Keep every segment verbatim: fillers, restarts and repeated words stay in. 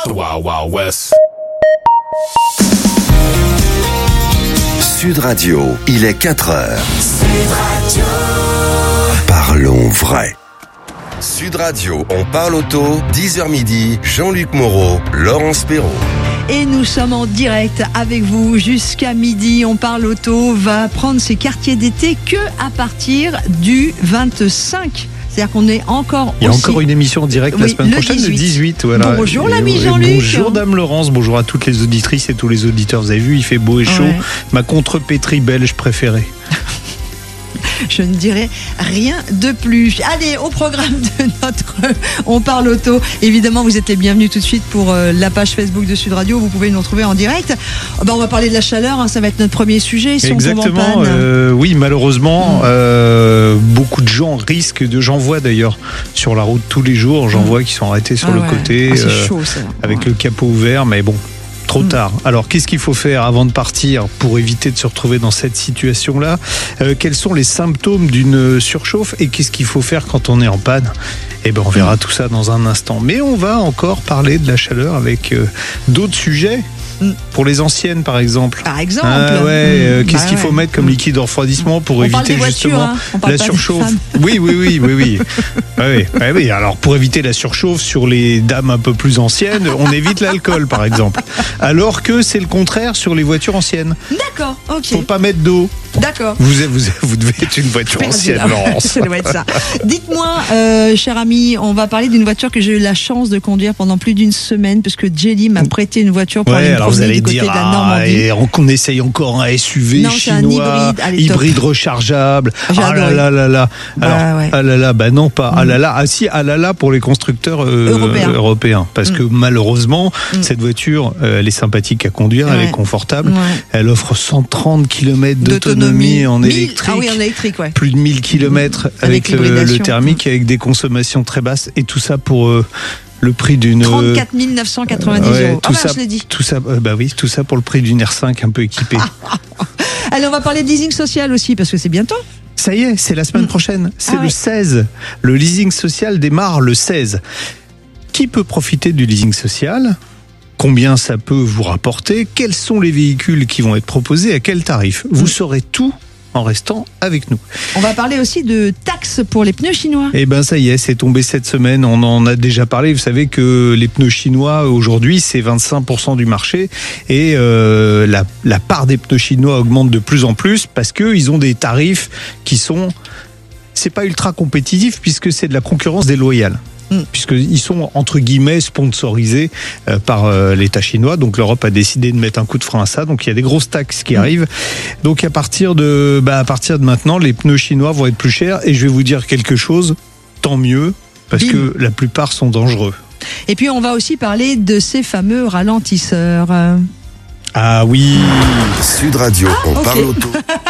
Wild Wild West. Sud Radio, il est quatre heures. Sud Radio. Parlons vrai. Sud Radio, on parle auto, dix heures midi, Jean-Luc Moreau, Laurence Perrault. Et nous sommes en direct avec vous jusqu'à midi. On parle auto va prendre ses quartiers d'été que à partir du vingt-cinq. C'est-à-dire qu'on est encore. Il y a aussi... encore une émission en direct la oui, semaine le prochaine, dix-huit. le dix-huit. Voilà. Bonjour l'ami et, Jean-Luc. Bonjour Dame Laurence, bonjour à toutes les auditrices et tous les auditeurs. Vous avez vu, il fait beau et chaud. Ouais. Ma contrepétrie belge préférée. Je ne dirai rien de plus. Allez, au programme de notre On parle auto. Évidemment, vous êtes les bienvenus tout de suite pour euh, la page Facebook de Sud Radio. Vous pouvez nous retrouver en direct. Oh, bah, on va parler de la chaleur. Hein, ça va être notre premier sujet. Si Exactement. On euh, oui, malheureusement, mmh. euh, beaucoup de gens risquent de. J'en vois d'ailleurs sur la route tous les jours. J'en mmh. vois qui sont arrêtés sur ah, le ouais. côté, ah, c'est euh, chaud, ça. avec ouais. le capot ouvert. Mais bon. Trop tard. Alors, qu'est-ce qu'il faut faire avant de partir pour éviter de se retrouver dans cette situation-là ? euh, Quels sont les symptômes d'une surchauffe et qu'est-ce qu'il faut faire quand on est en panne ? Eh ben, on verra tout ça dans un instant. Mais on va encore parler de la chaleur avec euh, d'autres sujets. Pour les anciennes, par exemple. Par exemple. Ah ouais. Euh, qu'est-ce bah qu'il ouais. faut mettre comme liquide de refroidissement pour on éviter voitures, justement hein. la surchauffe ? Oui, oui, oui, oui, oui. ouais, ouais, ouais. Alors pour éviter la surchauffe sur les dames un peu plus anciennes, on évite l'alcool, par exemple. Alors que c'est le contraire sur les voitures anciennes. D'accord. Ok. Faut pas mettre d'eau. D'accord. Vous, vous, vous devez être une voiture ancienne, Laurence. Ça doit être ça. Dites-moi, euh, cher ami, on va parler d'une voiture que j'ai eu la chance de conduire pendant plus d'une semaine, parce que Jelly m'a prêté une voiture pour ouais, aller me alors promener vous allez du côté dire, de la ah, Normandie. Et on essaye encore un S U V non, chinois, un hybride, allez, hybride rechargeable. J'ai ah là adoré. là là là. Alors, bah, ouais. ah là là, bah non pas. Mm. Ah là là, ah si, ah là là pour les constructeurs euh, européens. européens. Parce mm. que malheureusement, mm. cette voiture, euh, elle est sympathique à conduire, ouais. elle est confortable. Ouais. Elle offre cent trente kilomètres d'autonomie, d'autonomie en électrique. Ah oui, en électrique, ouais. Plus de mille kilomètres avec, avec le, le thermique, avec des consommations très basses. Et tout ça pour euh, le prix d'une. trente-quatre mille neuf cent quatre-vingt-dix ouais, euros. Tout ah, ça, bah, je l'ai dit. Tout ça, euh, bah oui, tout ça pour le prix d'une R cinq un peu équipée. Allez, on va parler de leasing social aussi, parce que c'est bientôt. Ça y est, c'est la semaine prochaine. C'est ah, le ouais. seize. Le leasing social démarre le seize. Qui peut profiter du leasing social ? Combien ça peut vous rapporter ? Quels sont les véhicules qui vont être proposés ? À quel tarif ? Vous saurez tout en restant avec nous. On va parler aussi de taxes pour les pneus chinois. Eh ben ça y est, c'est tombé cette semaine. On en a déjà parlé. Vous savez que les pneus chinois aujourd'hui, c'est vingt-cinq pour cent du marché et euh, la, la part des pneus chinois augmente de plus en plus parce que ils ont des tarifs qui sont, c'est pas ultra compétitif puisque c'est de la concurrence déloyale. Puisqu'ils sont entre guillemets sponsorisés euh, par euh, l'État chinois, donc l'Europe a décidé de mettre un coup de frein à ça. Donc il y a des grosses taxes qui arrivent. Donc à partir de, bah, à partir de maintenant, les pneus chinois vont être plus chers. Et je vais vous dire quelque chose, tant mieux, parce Bim. que la plupart sont dangereux. Et puis on va aussi parler de ces fameux ralentisseurs. Ah oui. Sud Radio, ah, on okay. parle auto.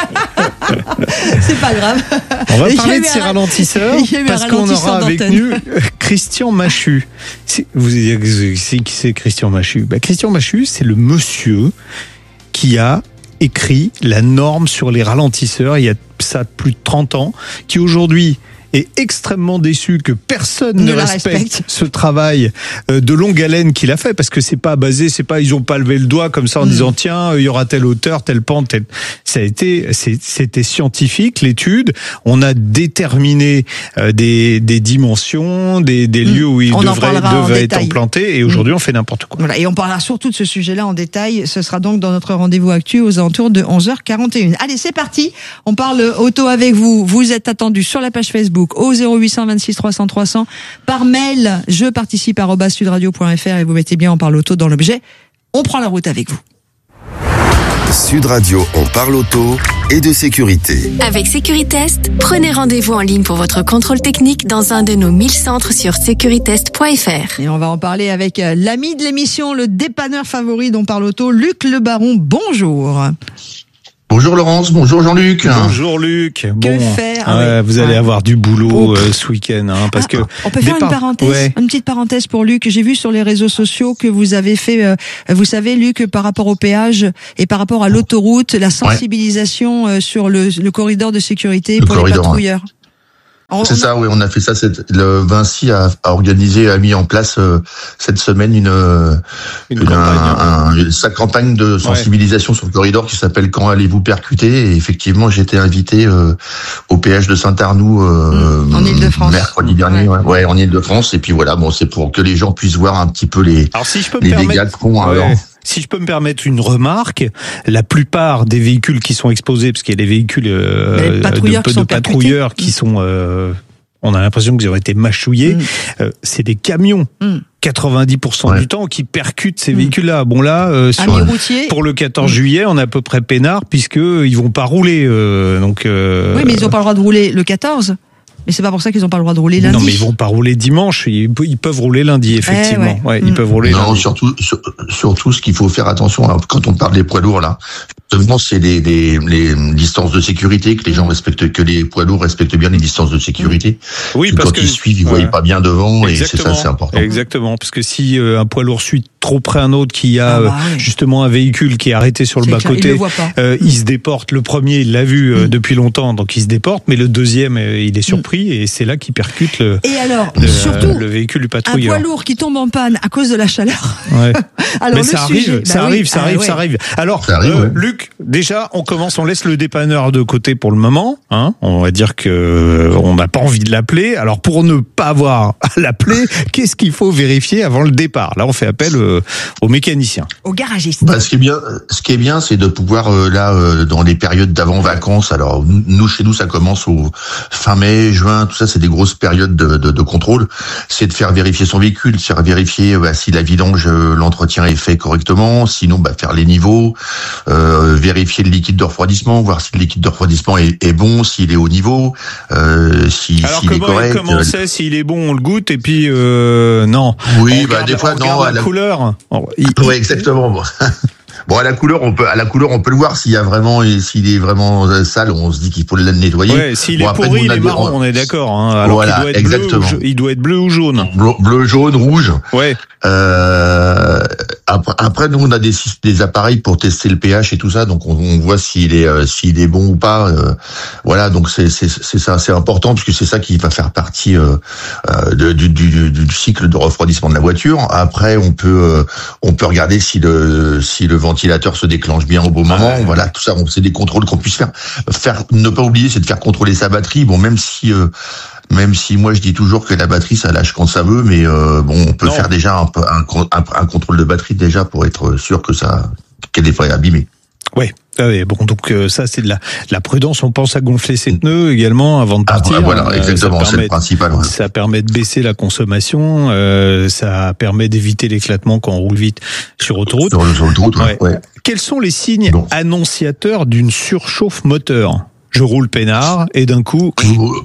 C'est pas grave. On va parler de ces ralentisseurs parce qu'on aura avec nous Christian Machu. C'est, vous c'est qui c'est Christian Machu ? Bah, Christian Machu, c'est le monsieur qui a écrit la norme sur les ralentisseurs il y a ça plus de trente ans, qui aujourd'hui est extrêmement déçu que personne ne, ne respecte, respecte ce travail de longue haleine qu'il a fait, parce que c'est pas basé, c'est pas, ils ont pas levé le doigt comme ça en mmh. disant tiens, il y aura telle hauteur, telle pente, telle... ça a été, c'est, c'était scientifique l'étude. On a déterminé euh, des, des dimensions, des, des mmh. lieux où il on devrait, devait être implanté, et aujourd'hui mmh. on fait n'importe quoi. Voilà, et on parlera surtout de ce sujet-là en détail. Ce sera donc dans notre rendez-vous actu aux alentours de onze heures quarante et une. Allez, c'est parti. On parle auto avec vous. Vous êtes attendus sur la page Facebook au zéro huit cent vingt-six trois cents trois cents, par mail je participe arobase sudradio point f r et vous mettez bien on parle auto dans l'objet. On prend la route avec vous. Sud Radio, on parle auto et de sécurité. Avec Sécuritest, prenez rendez-vous en ligne pour votre contrôle technique dans un de nos mille centres sur sécuritest point f r. Et on va en parler avec l'ami de l'émission, le dépanneur favori d'On parle auto, Luc Le Baron. Bonjour. Bonjour Laurence, bonjour Jean-Luc. Bonjour Luc. Que bon, faire euh, oui. Vous allez ouais. avoir du boulot euh, ce week-end, hein, parce ah, que on peut faire départ... une parenthèse, ouais. une petite parenthèse pour Luc. J'ai vu sur les réseaux sociaux que vous avez fait, euh, vous savez Luc, par rapport au péage et par rapport à l'autoroute, la sensibilisation ouais. euh, sur le, le corridor de sécurité le pour les patrouilleurs. On, c'est on... ça, oui, on a fait ça. Cette, le Vinci a, a organisé, a mis en place euh, cette semaine une, une, une campagne, un, un, sa campagne de sensibilisation ouais. sur le corridor qui s'appelle Quand allez-vous percuter. Et effectivement, j'étais invité euh, au péage de Saint-Arnoux euh, mmh, en Île-de-France. mercredi dernier, ouais. Ouais, ouais, en Île-de-France. Et puis voilà, bon, c'est pour que les gens puissent voir un petit peu les, alors, si je peux les me dégâts permettre... de fond. Ouais. Alors. Si je peux me permettre une remarque, la plupart des véhicules qui sont exposés, parce qu'il y a des véhicules euh, patrouilleurs de, qui de sont patrouilleurs qui sont, euh, on a l'impression qu'ils ont été mâchouillés. Mmh. Euh, c'est des camions. Mmh. quatre-vingt-dix pour cent ouais. du temps qui percutent ces mmh. véhicules-là. Bon là, euh, sur, pour le quatorze mmh. juillet, on est à peu près peinard puisque ils vont pas rouler. Euh, donc. Euh, oui, mais ils ont pas le droit de rouler le quatorze. Mais c'est pas pour ça qu'ils n'ont pas le droit de rouler lundi. Non, mais ils vont pas rouler dimanche. Ils, ils peuvent rouler lundi, effectivement. Eh ouais. Ouais, mmh. Ils peuvent rouler non, lundi. surtout, sur, surtout, ce qu'il faut faire attention hein, quand on parle des poids lourds là. Justement, c'est les, les, les distances de sécurité, que les gens respectent, que les poids lourds respectent bien les distances de sécurité. Oui, parce, parce que quand ils suivent, ils ouais. voient pas bien devant, exactement. Et c'est ça, c'est important. Exactement, parce que si euh, un poids lourd suit trop près un autre qui a ah bah, euh, justement un véhicule qui est arrêté sur le bas côté, il, euh, il se déporte. Le premier, il l'a vu euh, mmh. depuis longtemps, donc il se déporte, mais le deuxième, euh, il est surpris mmh. et c'est là qu'il percute le, et alors, le, surtout, euh, le véhicule du patrouilleur. Un poids lourd qui tombe en panne à cause de la chaleur. Ouais. alors, mais ça arrive, sujet, ça bah arrive, oui, ça ah arrive, ouais. ça arrive. Alors, ça arrive, euh, ouais. Luc, déjà, on commence, on laisse le dépanneur de côté pour le moment. Hein, on va dire que on n'a pas envie de l'appeler. Alors, pour ne pas avoir à l'appeler, qu'est-ce qu'il faut vérifier avant le départ? Là, on fait appel euh, aux mécaniciens, aux garagistes. Bah, ce qui est bien, ce qui est bien, c'est de pouvoir euh, là, euh, dans les périodes d'avant vacances. Alors, nous, chez nous, ça commence au fin mai, juin, tout ça, c'est des grosses périodes de, de, de contrôle. C'est de faire vérifier son véhicule, de faire vérifier bah, si la vidange, l'entretien est fait correctement. Sinon, bah, faire les niveaux, euh, vérifier le liquide de refroidissement, voir si le liquide de refroidissement est, est bon, s'il est au niveau, euh, si, alors s'il comment, est correct. Comment on sait s'il est bon, on le goûte et puis euh, non. Oui, on bah regarde, des fois non. À la couleur. Oh, il, oui, exactement. Bon. Bon, à la couleur, on peut, à la couleur, on peut le voir s'il y a vraiment, s'il est vraiment sale, on se dit qu'il faut le nettoyer. Ouais, s'il bon, est après, pourri, nous, il est marron, on est d'accord, hein. Alors voilà, qu'il doit être exactement. Bleu, il doit être bleu ou jaune. Bleu, bleu jaune, rouge. Ouais. Euh, après, après, nous, on a des, des appareils pour tester le pH et tout ça, donc on, on voit s'il est, euh, s'il est bon ou pas. Euh, voilà, donc c'est, c'est, c'est ça, c'est important parce que c'est ça qui va faire partie euh, de, du, du, du cycle de refroidissement de la voiture. Après, on peut, euh, on peut regarder si le, si le ventilateur se déclenche bien au bon moment. Ah ouais. Voilà, tout ça, c'est des contrôles qu'on puisse faire. Faire, ne pas oublier, c'est de faire contrôler sa batterie. Bon, même si, euh, même si moi je dis toujours que la batterie ça lâche quand ça veut, mais euh, bon, on peut non. faire déjà un, un, un, un contrôle de batterie déjà pour être sûr que ça, qu'elle n'est pas abîmée. Oui. Ah oui, bon, donc euh, ça c'est de la, de la prudence. On pense à gonfler ses pneus également avant de partir. Ah, voilà, exactement, euh, c'est le principal. Ouais. Ça permet de baisser la consommation, euh, ça permet d'éviter l'éclatement quand on roule vite sur autoroute. Sur, sur l'autoroute, ouais. ouais. Quels sont les signes bon. annonciateurs d'une surchauffe moteur? Je roule peinard et d'un coup...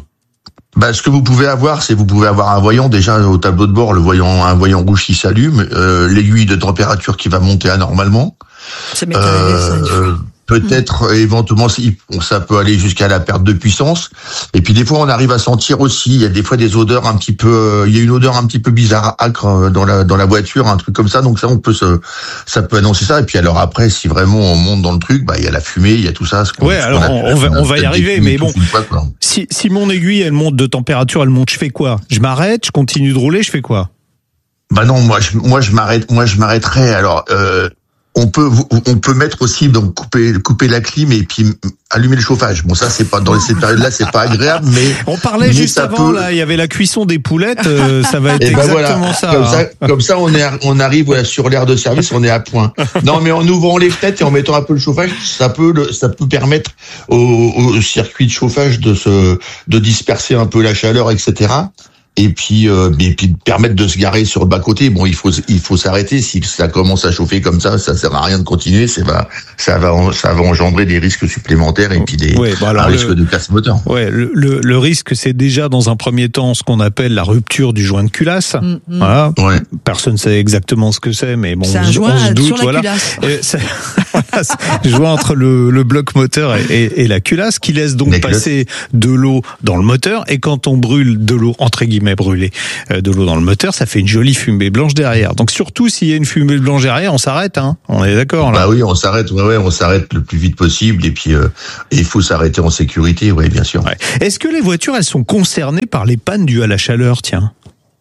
Bah, ce que vous pouvez avoir, c'est vous pouvez avoir un voyant déjà au tableau de bord, le voyant, un voyant rouge qui s'allume, euh, l'aiguille de température qui va monter anormalement. Ça m'est arrivé, ça, euh, Peut-être, mmh. éventuellement, ça peut aller jusqu'à la perte de puissance. Et puis, des fois, on arrive à sentir aussi, il y a des fois des odeurs un petit peu, il y a une odeur un petit peu bizarre, âcre dans la, dans la voiture, un truc comme ça. Donc, ça, on peut se, ça peut annoncer ça. Et puis, alors après, si vraiment on monte dans le truc, bah, il y a la fumée, il y a tout ça. Ce ouais, alors, on, on va, on va y arriver. Mais bon, fois, si, si mon aiguille, elle monte de température, elle monte, je fais quoi? Je m'arrête, je continue de rouler, je fais quoi? Bah non, moi, je, moi, je m'arrête, moi, je m'arrêterai. Alors, euh, On peut, on peut mettre aussi, donc couper, couper la clim et puis allumer le chauffage. Bon, ça, c'est pas, dans cette période-là, c'est pas agréable, mais. On parlait mais juste avant, peut... là, il y avait la cuisson des poulettes, euh, ça va être ben exactement voilà. ça. Comme hein. ça, comme ça, on est, on arrive voilà, sur l'aire de service, on est à point. Non, mais en ouvrant les fenêtres et en mettant un peu le chauffage, ça peut, le, ça peut permettre au, au circuit de chauffage de se, de disperser un peu la chaleur, et cetera. Et puis, euh, et puis permettre de se garer sur le bas côté. Bon, il faut, il faut s'arrêter. Si ça commence à chauffer comme ça, ça sert à rien de continuer. Ça va, ça va, ça va engendrer des risques supplémentaires et puis des ouais, bah alors un le, risque de casse moteur. Ouais, le, le, le risque, c'est déjà dans un premier temps ce qu'on appelle la rupture du joint de culasse. Mm-hmm. Voilà. Ouais. Personne ne sait exactement ce que c'est, mais bon, c'est on, un joint on se doute. Sur la voilà. Et c'est, c'est joint entre le, le bloc moteur et, et, et la culasse qui laisse donc la passer de l'eau dans le moteur. Et quand on brûle de l'eau entre guillemets met brûler de l'eau dans le moteur, ça fait une jolie fumée blanche derrière. Donc surtout s'il y a une fumée blanche derrière, on s'arrête, hein. On est d'accord là. Bah oui, on s'arrête, ouais, ouais, on s'arrête le plus vite possible et puis euh, il faut s'arrêter en sécurité, ouais, bien sûr. Ouais. Est-ce que les voitures, elles sont concernées par les pannes dues à la chaleur, tiens?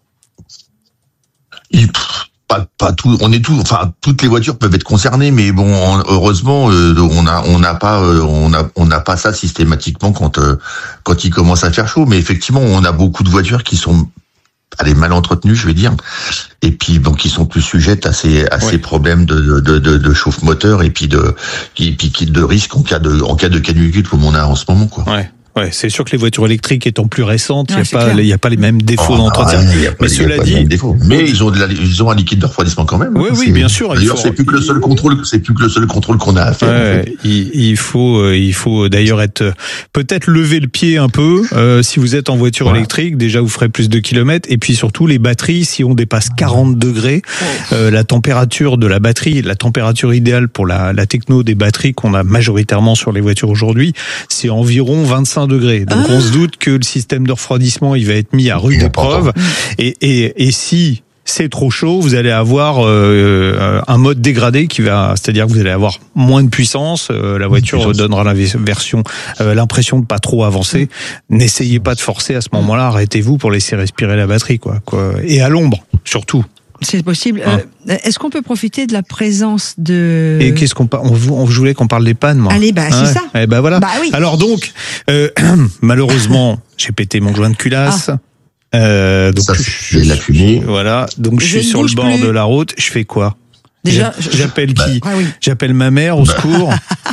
Il, pff, pas, pas tout, on est tout, enfin toutes les voitures peuvent être concernées, mais bon, heureusement, euh, on a, on n'a pas, euh, on a, on n'a pas ça systématiquement quand, euh, quand il commence à faire chaud. Mais effectivement, on a beaucoup de voitures qui sont elle est mal entretenue, je vais dire, et puis donc qui sont plus sujettes à ces à ouais. ces problèmes de de de, de chauffe-moteur et puis de qui puis qui de risque en cas de en cas de canicule comme on a en ce moment, quoi. Ouais. Ouais, c'est sûr que les voitures électriques étant plus récentes, il ouais, n'y a pas, il y a pas les mêmes défauts oh, d'entretien. Ouais, mais cela dit, mais ils ont de la, ils ont un liquide de refroidissement quand même. Oui, oui, bien sûr. D'ailleurs, c'est plus que le seul contrôle, c'est plus que le seul contrôle qu'on a à faire. Ouais, en fait. il, il faut, il faut d'ailleurs être, peut-être lever le pied un peu, euh, si vous êtes en voiture ouais. électrique. Déjà, vous ferez plus de kilomètres. Et puis surtout, les batteries, si on dépasse quarante degrés, euh, la température de la batterie, la température idéale pour la, la techno des batteries qu'on a majoritairement sur les voitures aujourd'hui, c'est environ vingt-cinq degrés. Donc, ah. on se doute que le système de refroidissement, il va être mis à rude épreuve. Et, et, et si c'est trop chaud, vous allez avoir euh, un mode dégradé qui va, c'est-à-dire que vous allez avoir moins de puissance. Euh, la voiture puissance. donnera la version, euh, l'impression de pas trop avancer. N'essayez pas de forcer à ce moment-là. Arrêtez-vous pour laisser respirer la batterie, quoi. quoi. Et à l'ombre, surtout. C'est possible. Hein euh, est-ce qu'on peut profiter de la présence de... Et qu'est-ce qu'on parle? On, on voulais qu'on parle des pannes, moi. Allez, bah, c'est ouais. ça. Eh ben voilà. Bah oui. Alors donc, euh, malheureusement, j'ai pété mon joint de culasse. Ah. Euh, donc, ça, c'est la fumée. Voilà. Donc, je, je suis sur le bord plus. de la route. Je fais quoi? Déjà, j'appelle je... qui? Bah, ah oui. J'appelle ma mère au bah. secours.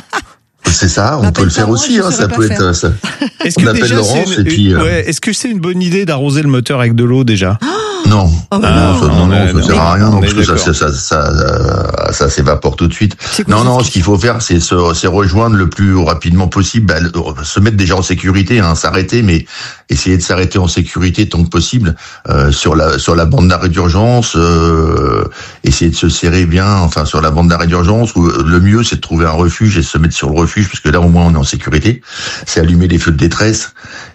C'est ça, on peut le faire aussi, hein, ça peut être ça. Est-ce que déjà, Laurence, une, et puis, euh... ouais, est-ce que c'est une bonne idée d'arroser le moteur avec de l'eau déjà? Non, oh, bah non, ça, non, non, ça sert à rien, non, parce que ça, ça, ça, ça, ça s'évapore tout de suite. Non, non, ce qu'il faut faire, c'est se, c'est rejoindre le plus rapidement possible, bah, se mettre déjà en sécurité, hein, s'arrêter, mais essayer de s'arrêter en sécurité tant que possible euh, sur la sur la bande d'arrêt d'urgence, euh, essayer de se serrer bien, enfin sur la bande d'arrêt d'urgence. Où le mieux, c'est de trouver un refuge et de se mettre sur le refuge, parce que là, au moins, on est en sécurité. C'est allumer les feux de détresse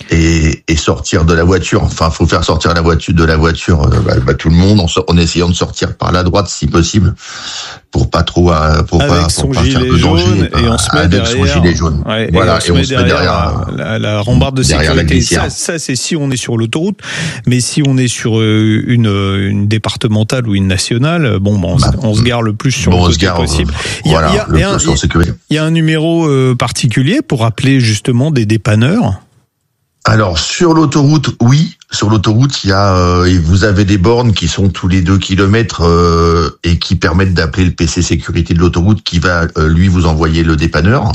et, et sortir de la voiture. Enfin, faut faire sortir la voiture de la voiture. Bah, bah, tout le monde en, en essayant de sortir par la droite si possible pour pas trop pour avec pas, son pour pas gilet faire de danger jaune, et on se met avec derrière, son gilet jaune ouais, voilà et on, et on se met derrière, derrière la, la, la rambarde de sécurité. Ça, ça c'est si on est sur l'autoroute, mais si on est sur une, une départementale ou une nationale, bon, bon on, bah, on se gare le plus sur bon, le côté gare, possible. Il y a, voilà, il y a, le il y a, plus en sécurité. Il y a un numéro euh, particulier pour appeler justement des dépanneurs. Alors sur l'autoroute, oui, sur l'autoroute, il y a, euh, vous avez des bornes qui sont tous les deux kilomètres euh, et qui permettent d'appeler le P C sécurité de l'autoroute, qui va euh, lui vous envoyer le dépanneur.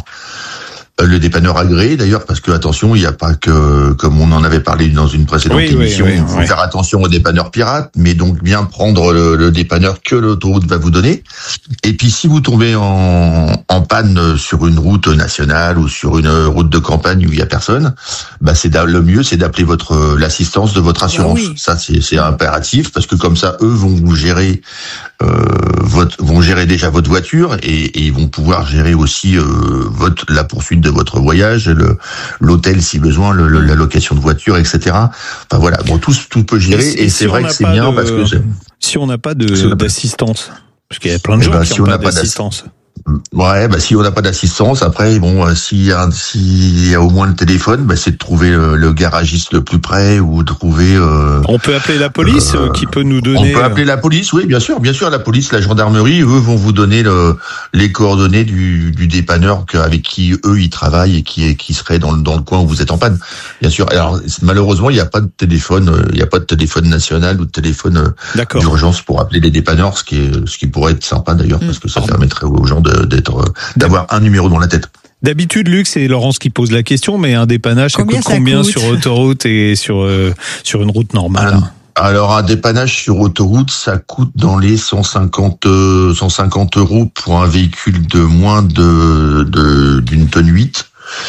Le dépanneur agréé d'ailleurs, parce que attention, il n'y a pas que, comme on en avait parlé dans une précédente oui, émission, il oui, oui, faut oui. faire attention aux dépanneurs pirates, mais donc bien prendre le, le dépanneur que l'autoroute va vous donner. Et puis si vous tombez en, en panne sur une route nationale ou sur une route de campagne où il y a personne, bah c'est le mieux, c'est d'appeler votre l'assistance de votre assurance. Ah oui. Ça c'est, c'est impératif, parce que comme ça, eux vont vous gérer, euh, votre, vont gérer déjà votre voiture et, et ils vont pouvoir gérer aussi euh, votre la poursuite de votre voyage, le, l'hôtel si besoin, le, le, la location de voiture, et cetera. Enfin voilà, bon tout tout peut gérer et, et, et si c'est vrai que c'est bien de, parce que c'est... si on n'a pas de d'assistance, parce qu'il y a plein de gens ben, qui si n'ont on pas, pas d'assistance. Ouais, bah si on n'a pas d'assistance, après bon, euh, s'il y a s'il y a au moins le téléphone, bah c'est de trouver le, le garagiste le plus près ou de trouver. Euh, on peut appeler la police euh, qui peut nous donner. On peut appeler la police, oui, bien sûr, bien sûr, la police, la gendarmerie, eux vont vous donner le, les coordonnées du, du dépanneur avec qui eux ils travaillent et qui qui serait dans le dans le coin où vous êtes en panne, bien sûr. Alors malheureusement, il n'y a pas de téléphone, il n'y a pas de téléphone national ou de téléphone D'accord. d'urgence pour appeler les dépanneurs, ce qui est ce qui pourrait être sympa d'ailleurs, mmh. parce que ça permettrait aux gens de d'être d'avoir un numéro dans la tête. D'habitude, Luc, c'est Laurence qui pose la question, mais un dépannage, ça combien coûte ça combien coûte sur autoroute et sur euh, sur une route normale? un, Alors, un dépannage sur autoroute, ça coûte dans les cent cinquante euros pour un véhicule de moins de, de d'une tonne huit.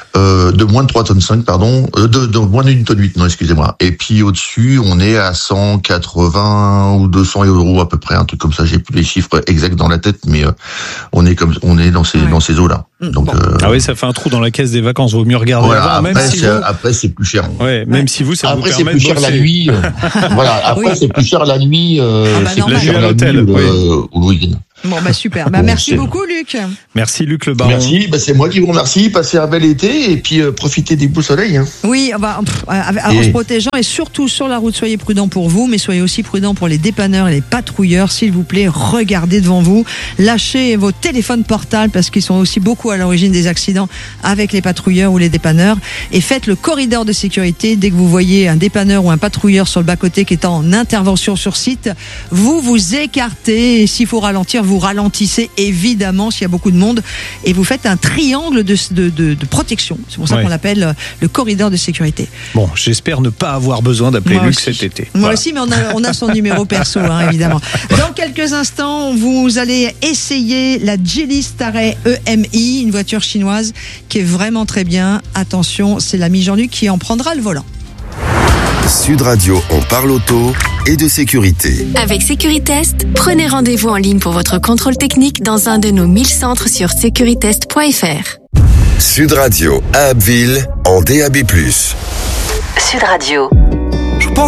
euh, de moins de trois tonnes cinq, pardon, euh, de, de moins d'une tonne huit, non, excusez-moi. Et puis au-dessus, on est à cent quatre-vingts ou deux cents euros à peu près, un truc comme ça. J'ai plus les chiffres exacts dans la tête, mais euh, on est comme, on est dans ces, ouais. dans ces eaux-là. Donc, bon. euh, ah oui, ça fait un trou dans la caisse des vacances. Vaut mieux regarder voilà, avant, après, même si c'est, vous... après c'est plus cher. Ouais, même ouais. si vous, ça après, vous permet de Après c'est plus cher la nuit. Euh, voilà. Après oui. c'est plus cher la nuit. Euh, ah bah c'est normal. plus cher à la l'hôtel, nuit oui. euh, ou le week-end. Bon bah super, bah, bon, merci c'est... beaucoup Luc. Merci Luc Le Baron. Merci, bah, c'est moi qui vous remercie, passez un bel été et puis euh, profitez des beaux soleils. Hein. Oui, bah, pff, en et... se protégeant et surtout sur la route, soyez prudents pour vous, mais soyez aussi prudents pour les dépanneurs et les patrouilleurs, s'il vous plaît, regardez devant vous, lâchez vos téléphones portables parce qu'ils sont aussi beaucoup à l'origine des accidents avec les patrouilleurs ou les dépanneurs et faites le corridor de sécurité dès que vous voyez un dépanneur ou un patrouilleur sur le bas-côté qui est en intervention sur site, vous vous écartez et s'il faut ralentir, vous ralentissez évidemment s'il y a beaucoup de monde et vous faites un triangle de, de, de, de protection. C'est pour ça ouais. qu'on l'appelle le corridor de sécurité. Bon, j'espère ne pas avoir besoin d'appeler Moi Luc aussi. cet été. Moi voilà. aussi, mais on a, on a son numéro perso, hein, évidemment. Dans quelques instants, vous allez essayer la Geely Starray E M I, une voiture chinoise qui est vraiment très bien. Attention, c'est l'ami Jean-Luc qui en prendra le volant. Sud Radio, on parle auto et de sécurité. Avec Sécuritest, prenez rendez-vous en ligne pour votre contrôle technique dans un de nos mille centres sur sécuritest point f r. Sud Radio à Abbeville en D A B plus. Sud Radio.